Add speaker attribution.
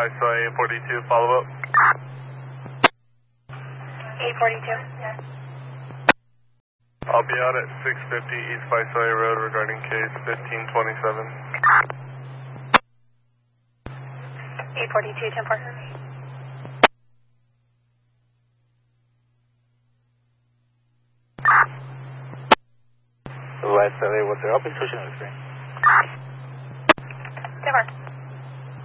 Speaker 1: Viceroy 842, follow up.
Speaker 2: 842.
Speaker 1: I'll be out at 650 East Viceroy Road regarding case 1527.
Speaker 2: 842, 10-4.
Speaker 3: Viceroy, what's your office switching on the screen?
Speaker 2: 10-4.